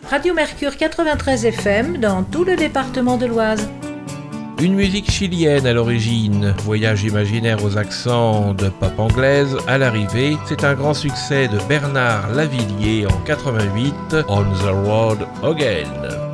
Radio Mercure 93 FM dans tout le département de l'Oise. Une musique chilienne à l'origine, voyage imaginaire aux accents de pop anglaise à l'arrivée, c'est un grand succès de Bernard Lavilliers en 88, On the Road Again.